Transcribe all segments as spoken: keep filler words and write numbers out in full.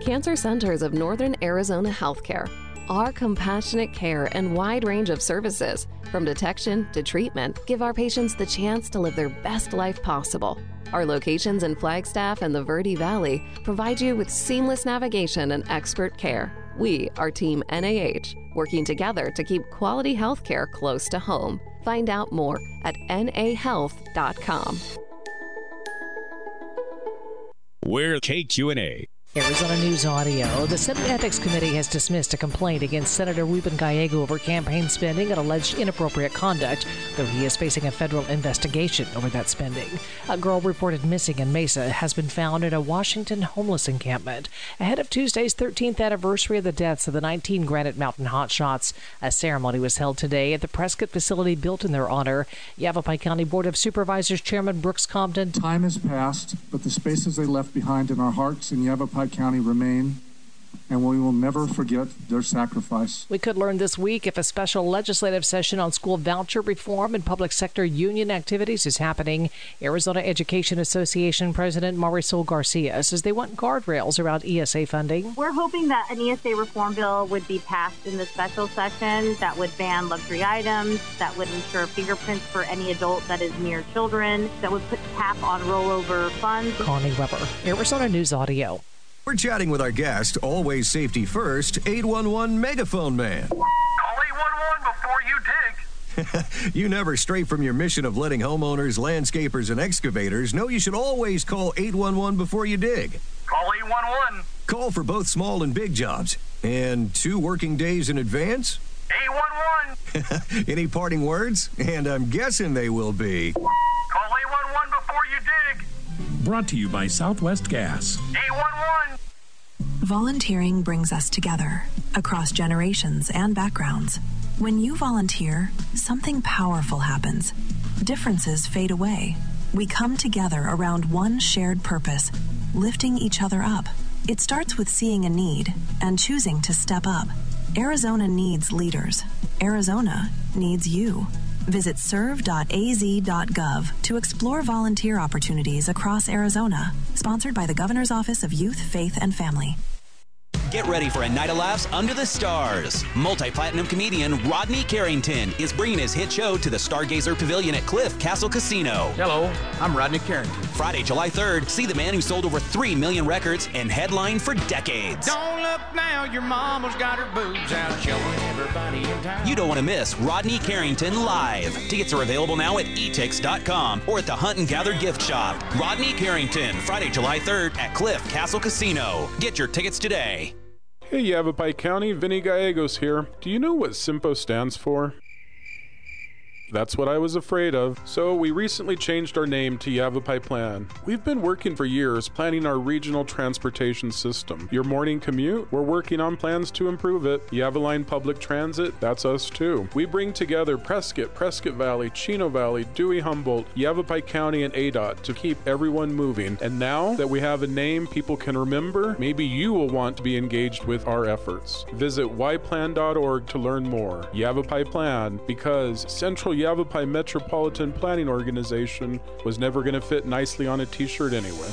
Cancer Centers of Northern Arizona Healthcare. Our compassionate care and wide range of services, from detection to treatment, give our patients the chance to live their best life possible. Our locations in Flagstaff and the Verde Valley provide you with seamless navigation and expert care. We are Team N A H, working together to keep quality health care close to home. Find out more at N A health dot com. We're K Q N A. Arizona News Audio. The Senate Ethics Committee has dismissed a complaint against Senator Ruben Gallego over campaign spending and alleged inappropriate conduct, though he is facing a federal investigation over that spending. A girl reported missing in Mesa has been found in a Washington homeless encampment. Ahead of Tuesday's thirteenth anniversary of the deaths of the nineteen Granite Mountain hotshots, a ceremony was held today at the Prescott facility built in their honor. Yavapai County Board of Supervisors Chairman Brooks Compton. Time has passed, but the spaces they left behind in our hearts in Yavapai County remain, and we will never forget their sacrifice. We could learn this week if a special legislative session on school voucher reform and public sector union activities is happening. Arizona Education Association President Marisol Garcia says they want guardrails around E S A funding. We're hoping that an E S A reform bill would be passed in the special session that would ban luxury items, that would ensure fingerprints for any adult that is near children, that would put a cap on rollover funds. Connie Weber, Arizona News Audio. We're chatting with our guest, always safety first, eight one one Megaphone Man. Call eight one one before you dig. You never stray from your mission of letting homeowners, landscapers, and excavators know you should always call eight one one before you dig. Call eight one one. Call for both small and big jobs. And two working days in advance? eight one one. Any parting words? And I'm guessing they will be. Call eight one one before you dig. Brought to you by Southwest Gas. eight one one. Volunteering brings us together, across generations and backgrounds. When you volunteer, something powerful happens. Differences fade away. We come together around one shared purpose, lifting each other up. It starts with seeing a need and choosing to step up. Arizona needs leaders. Arizona needs you. Visit serve dot a z dot gov to explore volunteer opportunities across Arizona. Sponsored by the Governor's Office of Youth, Faith, and Family. Get ready for a night of laughs under the stars. Multi-platinum comedian Rodney Carrington is bringing his hit show to the Stargazer Pavilion at Cliff Castle Casino. Hello, I'm Rodney Carrington. Friday, July third, see the man who sold over three million records and headlined for decades. Don't look now, your mama's got her boobs out showing everybody in town. You don't want to miss Rodney Carrington live. Tickets are available now at e tix dot com or at the Hunt and Gather gift shop. Rodney Carrington, Friday, July third at Cliff Castle Casino. Get your tickets today. Hey Yavapai County, Vinny Gallegos here. Do you know what SIMPO stands for? That's what I was afraid of. So we recently changed our name to Yavapai Plan. We've been working for years planning our regional transportation system. Your morning commute? We're working on plans to improve it. Yavaline Public Transit? That's us too. We bring together Prescott, Prescott Valley, Chino Valley, Dewey Humboldt, Yavapai County, and A D O T to keep everyone moving. And now that we have a name people can remember, maybe you will want to be engaged with our efforts. Visit y plan dot org to learn more. Yavapai Plan, because Central Yavapai Metropolitan Planning Organization was never going to fit nicely on a t-shirt anyway.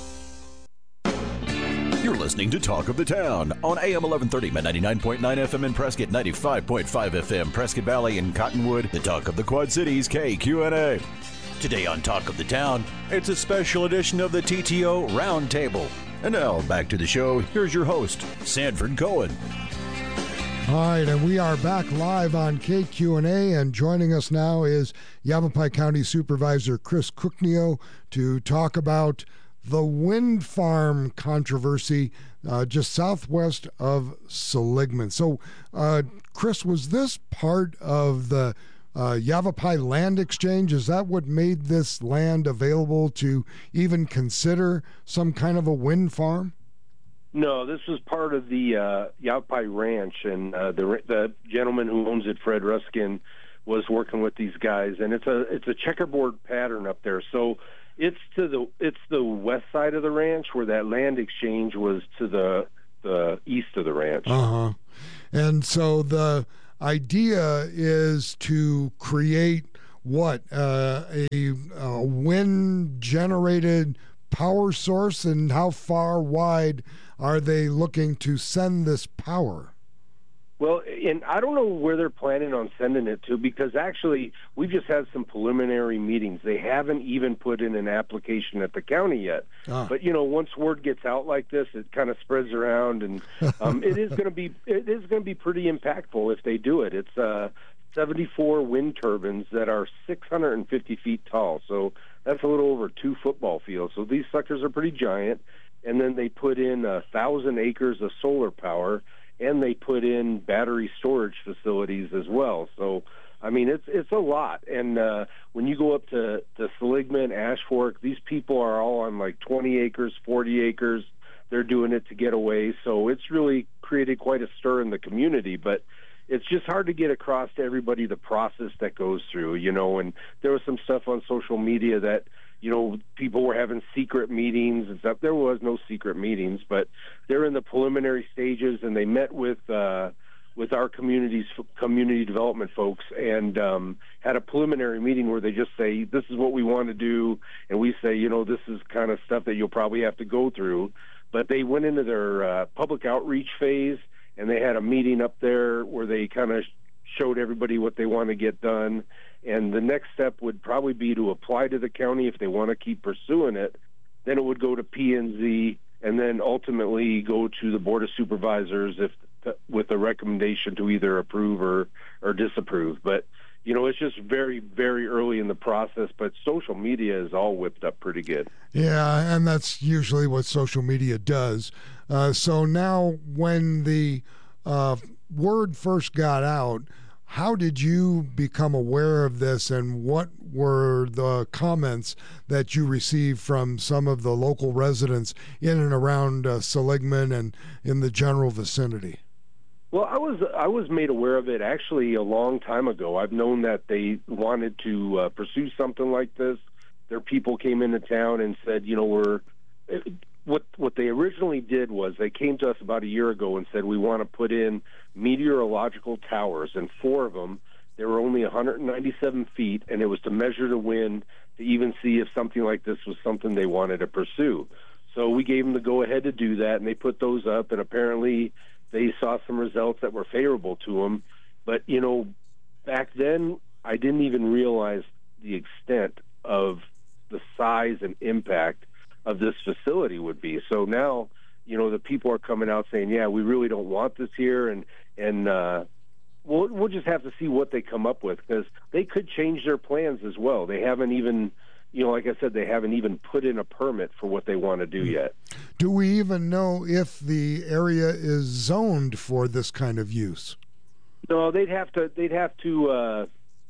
You're listening to Talk of the Town on A M eleven thirty, ninety-nine point nine F M in Prescott, ninety-five point five F M, Prescott Valley and Cottonwood, the Talk of the Quad Cities, K Q N A. Today on Talk of the Town, it's a special edition of the T T O Roundtable. And now, back to the show, here's your host, Sanford Cohen. All right, and we are back live on K Q N A, and joining us now is Yavapai County Supervisor Chris Cookneo to talk about the wind farm controversy uh, just southwest of Seligman. So, uh, Chris, was this part of the uh, Yavapai land exchange? Is that what made this land available to even consider some kind of a wind farm? No, this was part of the uh, Yavapai Ranch, and uh, the the gentleman who owns it, Fred Ruskin, was working with these guys, and it's a it's a checkerboard pattern up there. So it's to the it's the west side of the ranch, where that land exchange was to the the east of the ranch. Uh huh. And so the idea is to create what uh, a, a wind generated power source, and how far wide are they looking to send this power? Well, and I don't know where they're planning on sending it to, because actually we've just had some preliminary meetings. They haven't even put in an application at the county yet. Ah. But, you know, once word gets out like this, it kind of spreads around, and um, it is going to be it is going to be pretty impactful if they do it. It's uh, seventy-four wind turbines that are six hundred fifty feet tall, so that's a little over two football fields. So these suckers are pretty giant, and then they put in a thousand acres of solar power, and they put in battery storage facilities as well. So, I mean, it's it's a lot. And uh, when you go up to, to Seligman, Ash Fork, these people are all on like twenty acres, forty acres. They're doing it to get away. So it's really created quite a stir in the community. But it's just hard to get across to everybody the process that goes through, you know. And there was some stuff on social media that, you know, people were having secret meetings and stuff. There was no secret meetings, but they're in the preliminary stages, and they met with uh, with our community's community development folks and um, had a preliminary meeting where they just say, this is what we want to do, and we say, you know, this is kind of stuff that you'll probably have to go through. But they went into their uh, public outreach phase, and they had a meeting up there where they kind of showed everybody what they want to get done. And the next step would probably be to apply to the county if they want to keep pursuing it. Then it would go to P and Z, and then ultimately go to the Board of Supervisors if with a recommendation to either approve or, or disapprove. But, you know, it's just very, very early in the process, but social media is all whipped up pretty good. Yeah, and that's usually what social media does. Uh, so now when the uh, word first got out, how did you become aware of this, and what were the comments that you received from some of the local residents in and around uh, Seligman and in the general vicinity? Well, I was I was made aware of it actually a long time ago. I've known that they wanted to uh, pursue something like this. Their people came into town and said, you know, we're what what they originally did was they came to us about a year ago and said, we want to put in meteorological towers, and four of them. They were only one hundred ninety-seven feet, and it was to measure the wind to even see if something like this was something they wanted to pursue. So we gave them the go-ahead to do that, and they put those up, and apparently they saw some results that were favorable to them. But, you know, back then I didn't even realize the extent of the size and impact of this facility would be. So now, you know, the people are coming out saying, yeah, we really don't want this here, and and uh, we'll, we'll just have to see what they come up with, because they could change their plans as well. They haven't even, you know, like I said, they haven't even put in a permit for what they want to do yet. Do we even know if the area is zoned for this kind of use? No, they'd have to, they'd have to uh,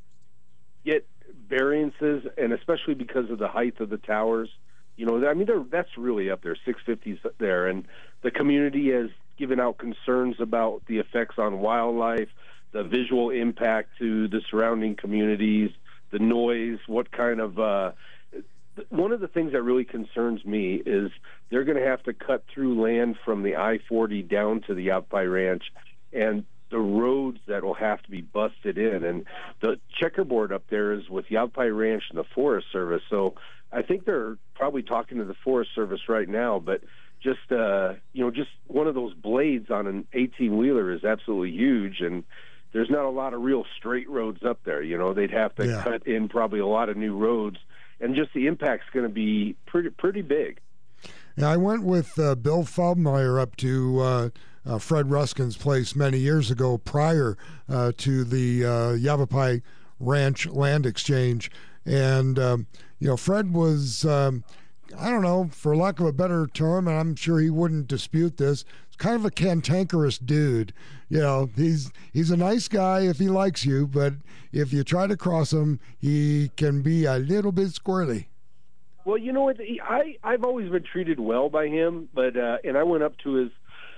get variances, and especially because of the height of the towers. You know, I mean, that's really up there, six fifties there, and the community has given out concerns about the effects on wildlife, the visual impact to the surrounding communities, the noise, what kind of... Uh, one of the things that really concerns me is they're going to have to cut through land from the I forty down to the Yavapai Ranch, and the roads that will have to be busted in. And the checkerboard up there is with Yavapai Ranch and the Forest Service, so I think they're probably talking to the Forest Service right now, but just, uh, you know, just one of those blades on an eighteen-wheeler is absolutely huge, and there's not a lot of real straight roads up there. You know, they'd have to yeah. cut in probably a lot of new roads, and just the impact's going to be pretty pretty big. Yeah, I went with uh, Bill Feldmeyer up to uh, uh, Fred Ruskin's place many years ago prior uh, to the uh, Yavapai Ranch land exchange, and um, you know, Fred was, um, I don't know, for lack of a better term, and I'm sure he wouldn't dispute this, kind of a cantankerous dude. You know, he's he's a nice guy if he likes you, but if you try to cross him, he can be a little bit squirrely. Well, you know what? I I've always been treated well by him, but uh, and I went up to his,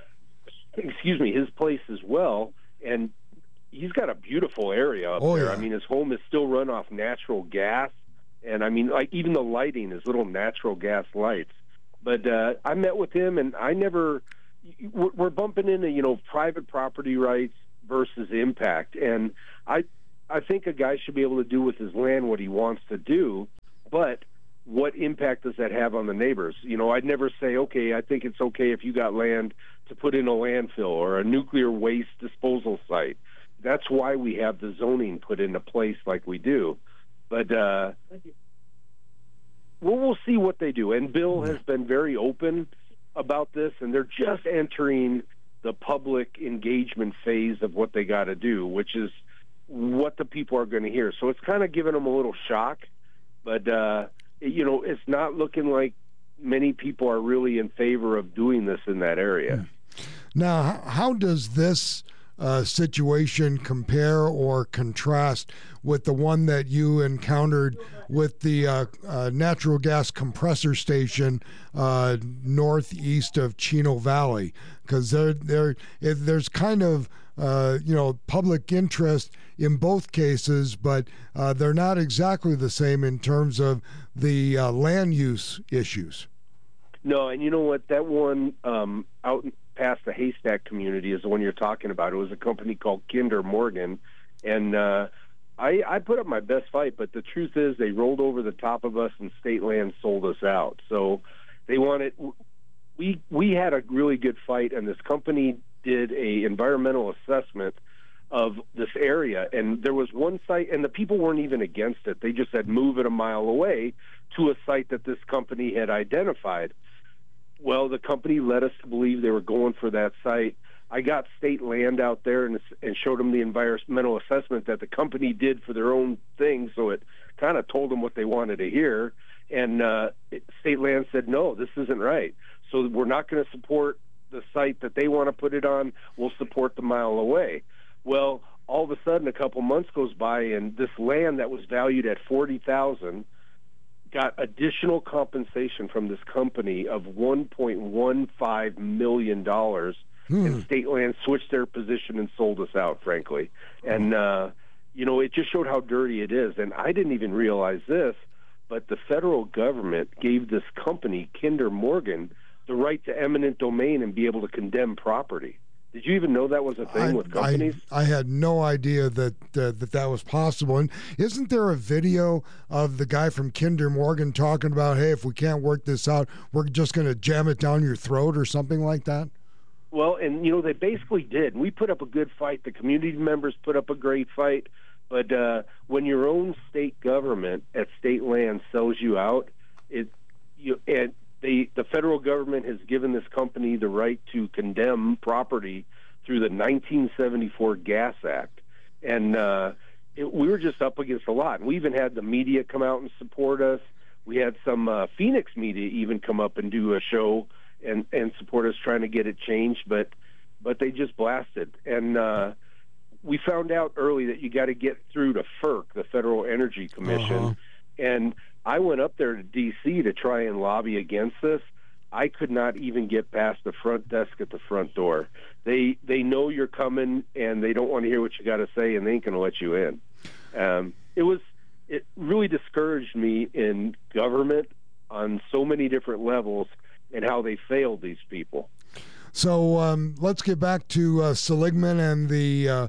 excuse me, his place as well, and he's got a beautiful area up oh, there. Yeah. I mean, his home is still run off natural gas, and I mean, like even the lighting is little natural gas lights. But uh, I met with him, and I never. We're bumping into, you know, private property rights versus impact, and I I think a guy should be able to do with his land what he wants to do, but what impact does that have on the neighbors? You know, I'd never say, okay, I think it's okay if you got land to put in a landfill or a nuclear waste disposal site. That's why we have the zoning put into place like we do. But uh, well, we'll see what they do. And Bill has been very open about this, and they're just entering the public engagement phase of what they got to do, which is what the people are going to hear. So it's kind of giving them a little shock, but uh, you know, it's not looking like many people are really in favor of doing this in that area. Now, how does this uh, situation compare or contrast with the one that you encountered with the uh, uh, natural gas compressor station uh, northeast of Chino Valley? Because there, there, there's kind of uh, you know, public interest in both cases, but uh, they're not exactly the same in terms of the uh, land use issues. No, and you know what? That one um, out past the Haystack community is the one you're talking about. It was a company called Kinder Morgan, and uh, I, I put up my best fight, but the truth is they rolled over the top of us and State Land sold us out. So they wanted we we had a really good fight, and this company did a environmental assessment of this area, and there was one site, and the people weren't even against it. They just said move it a mile away to a site that this company had identified. Well, the company led us to believe they were going for that site. I got State Land out there and, and showed them the environmental assessment that the company did for their own thing, so it kind of told them what they wanted to hear. And uh, State Land said, no, this isn't right. So we're not going to support the site that they want to put it on. We'll support the mile away. Well, all of a sudden, a couple months goes by, and this land that was valued at forty thousand dollars got additional compensation from this company of one point one five million dollars, hmm. and State Land switched their position and sold us out, frankly. And, uh, you know, it just showed how dirty it is. And I didn't even realize this, but the federal government gave this company, Kinder Morgan, the right to eminent domain and be able to condemn property. Did you even know that was a thing I, with companies? I, I had no idea that, uh, that that was possible. And isn't there a video of the guy from Kinder Morgan talking about, hey, if we can't work this out, we're just going to jam it down your throat or something like that? Well, and, you know, they basically did. We put up a good fight. The community members put up a great fight. But uh, when your own state government at State Land sells you out, it you and they, the federal government has given this company the right to condemn property through the nineteen seventy-four Gas Act. And uh, it, we were just up against a lot. We even had the media come out and support us. We had some uh, Phoenix media even come up and do a show and, and support us trying to get it changed, but but they just blasted. And uh, we found out early that you got to get through to FERC, the Federal Energy Commission, uh-huh. and I went up there to D C to try and lobby against this. I could not even get past the front desk at the front door. They they know you're coming, and they don't want to hear what you got to say, and they ain't going to let you in. Um, it was it really discouraged me in government on so many different levels and how they failed these people. So um, let's get back to uh, Seligman and the uh,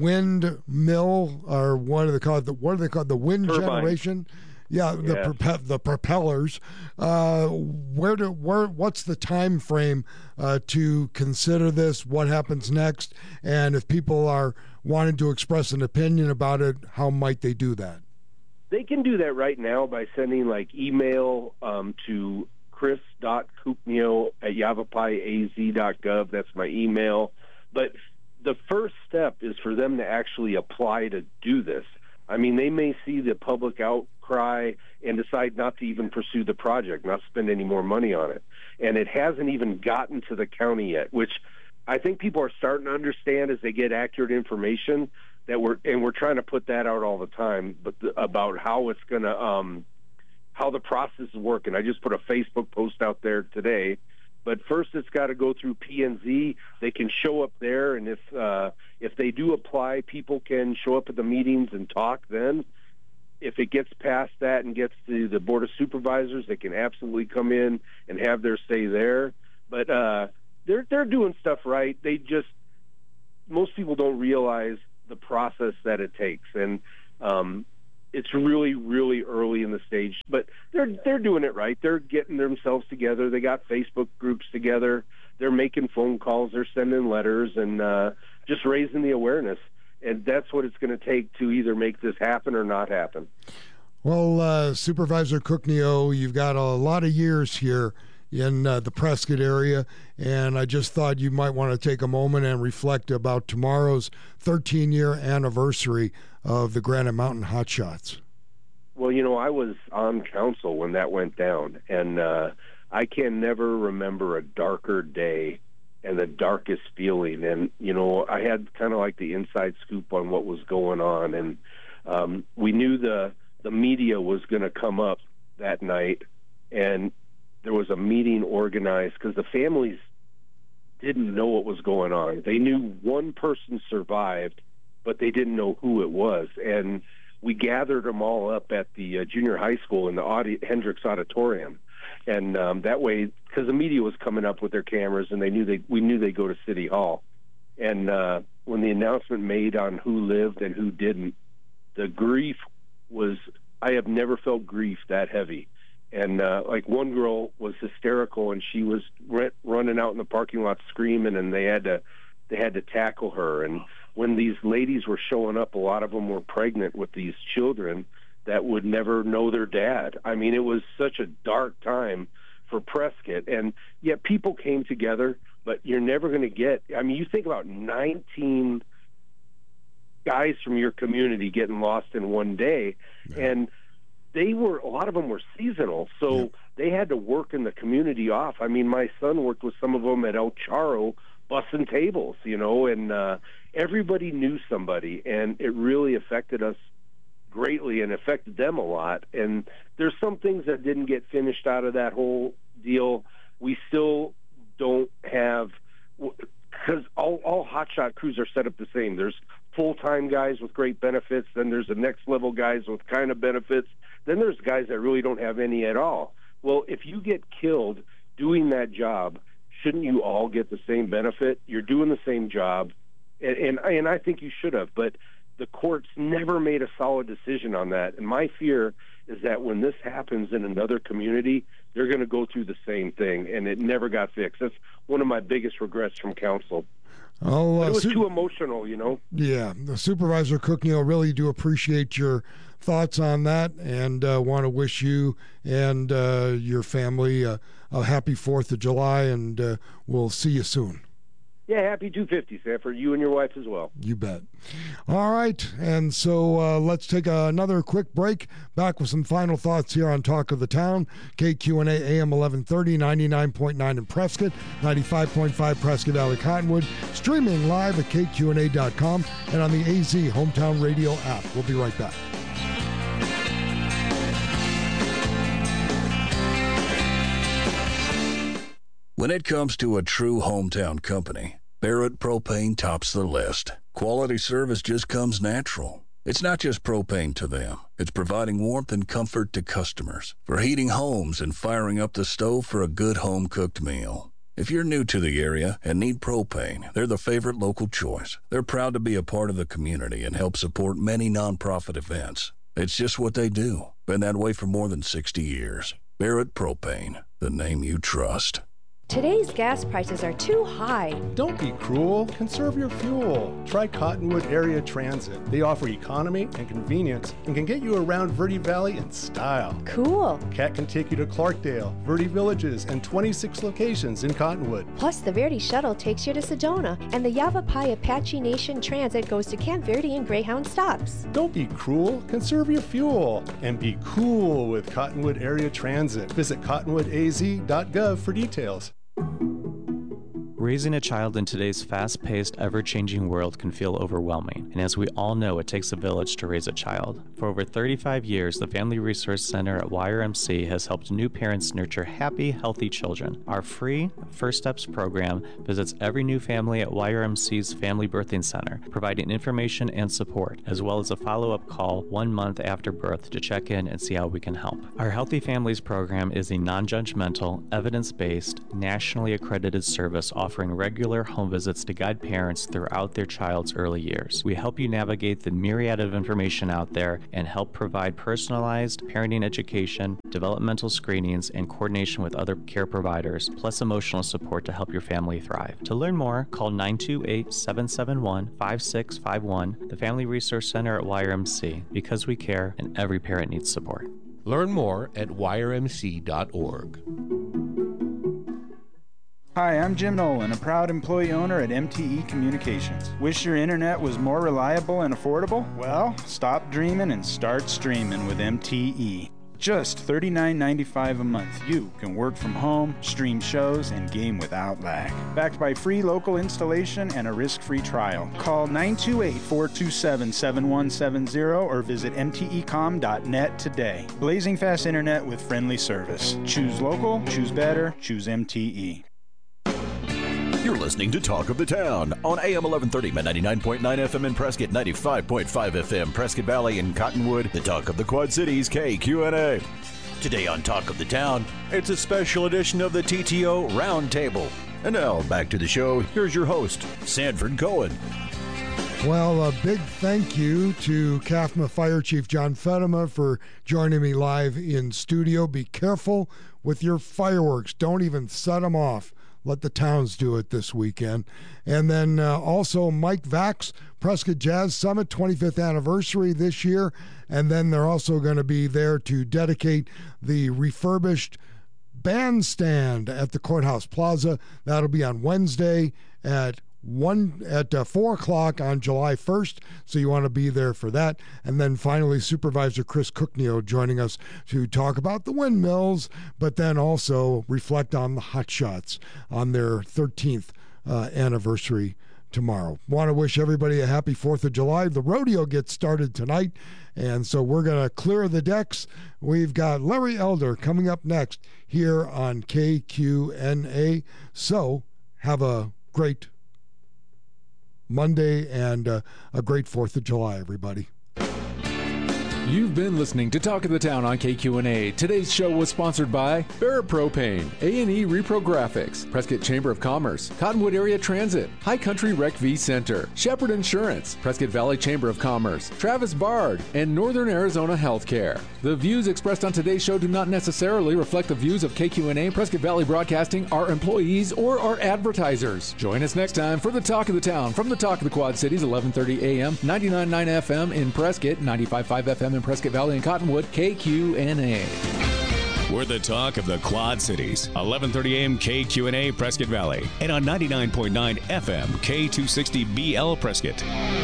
windmill, or what do they call it? The, what do they call it? The wind Turbine. generation. Yeah, the yeah. Prope- the propellers. Uh, where do where? What's the time frame uh, to consider this? What happens next? And if people are wanting to express an opinion about it, how might they do that? They can do that right now by sending like email um, to chris dot kuknio at yavapai a z dot gov. That's my email. But the first step is for them to actually apply to do this. I mean, they may see the public outcry and decide not to even pursue the project, not spend any more money on it. And it hasn't even gotten to the county yet, which I think people are starting to understand as they get accurate information that we're, and we're trying to put that out all the time, but the, about how it's going to, um, how the process is working. I just put a Facebook post out there today. But first, it's got to go through P and Z. They can show up there, and if uh, if they do apply, people can show up at the meetings and talk then. If it gets past that and gets to the Board of Supervisors, they can absolutely come in and have their say there. But uh, they're they're doing stuff right. They just most people don't realize the process that it takes, and um, it's really, really early in the stage. But they're they're doing it right. They're getting themselves together. They got Facebook groups together. They're making phone calls. They're sending letters and uh, just raising the awareness. And that's what it's going to take to either make this happen or not happen. Well, uh, Supervisor Cookneo, you've got a lot of years here in uh, the Prescott area, and I just thought you might want to take a moment and reflect about tomorrow's thirteen-year anniversary of the Granite Mountain Hotshots. Well, you know, I was on council when that went down, and uh, I can never remember a darker day and the darkest feeling. And, you know, I had kind of like the inside scoop on what was going on, and um, we knew the, the media was going to come up that night, and there was a meeting organized because the families didn't know what was going on. They knew one person survived, but they didn't know who it was. And we gathered them all up at the uh, junior high school in the Audi- Hendricks Auditorium. And um, that way, because the media was coming up with their cameras, and they knew they we knew they'd go to City Hall. And uh, when the announcement made on who lived and who didn't, the grief was, I have never felt grief that heavy. And uh, like one girl was hysterical, and she was r- running out in the parking lot screaming, and they had to they had to tackle her. And when these ladies were showing up, a lot of them were pregnant with these children that would never know their dad. I mean, it was such a dark time for Prescott, and yet people came together. But you're never going to get. I mean, you think about nineteen guys from your community getting lost in one day, yeah. and they were, a lot of them were seasonal, so yeah. they had to work in the community off. I mean, my son worked with some of them at El Charro bussing tables, you know, and uh, everybody knew somebody, and it really affected us greatly and affected them a lot. And there's some things that didn't get finished out of that whole deal. We still don't have, because all, all hotshot crews are set up the same. There's full-time guys with great benefits, then there's the next level guys with kind of benefits, then there's guys that really don't have any at all. Well, if you get killed doing that job, shouldn't you all get the same benefit? You're doing the same job, and and, and I think you should have, but the courts never made a solid decision on that. And my fear is that when this happens in another community, they're going to go through the same thing, and it never got fixed. That's one of my biggest regrets from council. Oh, uh, it was su- too emotional, you know? Yeah. Supervisor Cookneo, really do appreciate your thoughts on that, and uh, want to wish you and uh, your family uh, a happy fourth of July, and uh, we'll see you soon. Yeah, happy two fifty, Sanford. You and your wife as well. You bet. All right, and so uh, let's take another quick break. Back with some final thoughts here on Talk of the Town. K Q N A A M eleven thirty, ninety-nine point nine in Prescott, ninety-five point five Prescott Valley Cottonwood, streaming live at K Q N A dot com and on the A Z Hometown Radio app. We'll be right back. When it comes to a true hometown company, Barrett Propane tops the list. Quality service just comes natural. It's not just propane to them. It's providing warmth and comfort to customers for heating homes and firing up the stove for a good home-cooked meal. If you're new to the area and need propane, they're the favorite local choice. They're proud to be a part of the community and help support many nonprofit events. It's just what they do. Been that way for more than sixty years. Barrett Propane, the name you trust. Today's gas prices are too high. Don't be cruel. Conserve your fuel. Try Cottonwood Area Transit. They offer economy and convenience and can get you around Verde Valley in style. Cool. Cat can take you to Clarkdale, Verde Villages, and twenty-six locations in Cottonwood. Plus, the Verde Shuttle takes you to Sedona, and the Yavapai Apache Nation Transit goes to Camp Verde and Greyhound stops. Don't be cruel. Conserve your fuel. And be cool with Cottonwood Area Transit. Visit cottonwood a z dot gov for details. Raising a child in today's fast-paced, ever-changing world can feel overwhelming, and as we all know, it takes a village to raise a child. For over thirty-five years, the Family Resource Center at Y R M C has helped new parents nurture happy, healthy children. Our free First Steps program visits every new family at Y R M C's Family Birthing Center, providing information and support, as well as a follow-up call one month after birth to check in and see how we can help. Our Healthy Families program is a non-judgmental, evidence-based, nationally accredited service offered offering regular home visits to guide parents throughout their child's early years. We help you navigate the myriad of information out there and help provide personalized parenting education, developmental screenings, and coordination with other care providers, plus emotional support to help your family thrive. To learn more, call nine two eight, seven seven one, five six five one, the Family Resource Center at Y R M C, because we care and every parent needs support. Learn more at Y R M C dot org. Hi, I'm Jim Nolan, a proud employee owner at M T E Communications. Wish your internet was more reliable and affordable? Well, stop dreaming and start streaming with M T E. Just thirty-nine ninety-five a month, you can work from home, stream shows, and game without lag. Backed by free local installation and a risk-free trial. Call nine two eight, four two seven, seven one seven zero or visit M T E com dot net today. Blazing fast internet with friendly service. Choose local, choose better, choose M T E. You're listening to Talk of the Town on A M eleven thirty, ninety-nine point nine F M in Prescott, ninety-five point five F M, Prescott Valley and Cottonwood, the Talk of the Quad Cities, K Q N A. Today on Talk of the Town, it's a special edition of the T T O Roundtable. And now, back to the show, here's your host, Sanford Cohen. Well, a big thank you to C A F M A Fire Chief John Fedema for joining me live in studio. Be careful with your fireworks. Don't even set them off. Let the towns do it this weekend. And then uh, also Mike Vax, Prescott Jazz Summit, twenty-fifth anniversary this year. And then they're also going to be there to dedicate the refurbished bandstand at the Courthouse Plaza. That'll be on Wednesday at one at uh, four o'clock on July first, so you want to be there for that. And then finally, Supervisor Chris Cookneo joining us to talk about the windmills, but then also reflect on the Hot Shots on their thirteenth uh, anniversary tomorrow. Want to wish everybody a happy fourth of July. The rodeo gets started tonight, and so we're going to clear the decks. We've got Larry Elder coming up next here on K Q N A. So have a great Monday and uh, a great fourth of July, everybody. You've been listening to Talk of the Town on K Q N A. Today's show was sponsored by Barrett Propane, A and E Repro Graphics, Prescott Chamber of Commerce, Cottonwood Area Transit, High Country Rec V Center, Shepherd Insurance, Prescott Valley Chamber of Commerce, Travis Bard, and Northern Arizona Healthcare. The views expressed on today's show do not necessarily reflect the views of K Q N A, Prescott Valley Broadcasting, our employees, or our advertisers. Join us next time for the Talk of the Town from the Talk of the Quad Cities, eleven thirty A M, ninety-nine point nine F M in Prescott, ninety-five point five F M in Prescott Valley and Cottonwood, K Q N A. We're the Talk of the Quad Cities, eleven thirty A M K Q N A Prescott Valley, and on ninety-nine point nine F M K two sixty B L Prescott.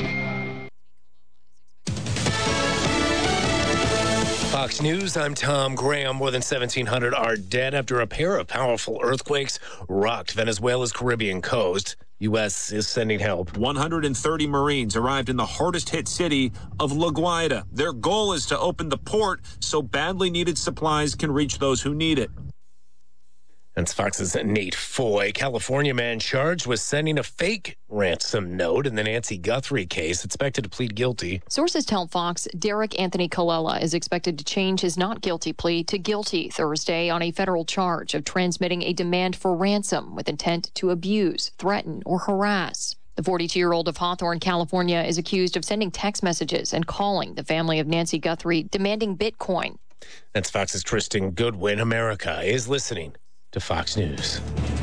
Fox News, I'm Tom Graham. More than seventeen hundred are dead after a pair of powerful earthquakes rocked Venezuela's Caribbean coast. U S is sending help. one hundred thirty Marines arrived in the hardest hit city of La Guaira. Their goal is to open the port so badly needed supplies can reach those who need it. That's Fox's Nate Foy. California man charged with sending a fake ransom note in the Nancy Guthrie case, expected to plead guilty. Sources tell Fox Derek Anthony Colella is expected to change his not guilty plea to guilty Thursday on a federal charge of transmitting a demand for ransom with intent to abuse, threaten, or harass. The forty-two-year-old of Hawthorne, California, is accused of sending text messages and calling the family of Nancy Guthrie demanding Bitcoin. That's Fox's Tristan Goodwin. America is listening to Fox News.